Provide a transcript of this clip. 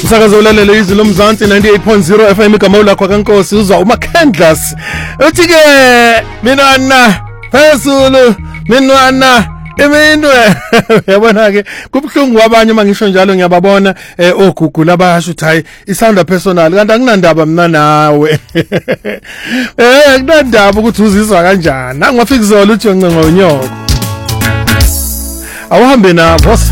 Umsakazo ulalele izwi lomzansi 98.0 FM igama lakho kaNkosi uzwa uMakhandlas. Uthi ke mina phezulu minwana eminwe yabona ke kubhlungu abanye mangisho njalo ngiyababona ogugu labasho uthi hayi isounder personal kanti akunandaba mina nawe akunandaba ukuthi uzizwa kanjani angafika izolo uthi yoncenga unyoko awuhambe nabo